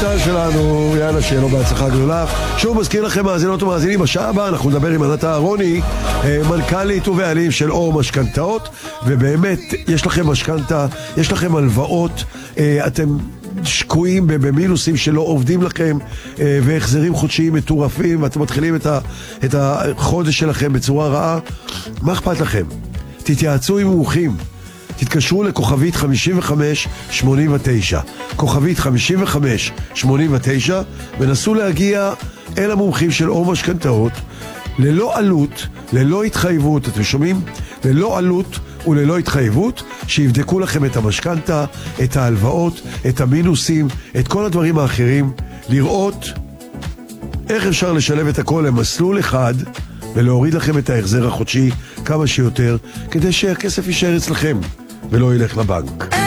טל שלנו, יאללה, שיהיה לו בהצלחה גדולה. שוב מזכיר לכם, מאזינות ומאזינים, בשעה הבאה אנחנו נדבר עם ענת אהרוני, מנכ"לית ובעלים של אור משכנתאות, ובאמת יש לכם משכנתה, יש לכם הלוואות, אתם שקועים במינוסים שלא עובדים לכם, והחזרים חודשיים מטורפים, ואתם מתחילים את החודש שלכם בצורה רעה. מה אכפת לכם? תתייעצו עם מומחים, תתקשרו לכוכבית 5589, כוכבית 5589, ונסו להגיע אל המומחים של אור משכנתאות ללא עלות, ללא התחייבות. אתם שומעים? ללא עלות וללא התחייבות, שיבדקו לכם את המשכנתה, את ההלוואות, את המינוסים, את כל הדברים האחרים, לראות איך אפשר לשלב את הכל למסלול אחד ולהוריד לכם את ההחזר החודשי כמה שיותר, כדי שהכסף יישאר אצלכם ולא ילך לבנק.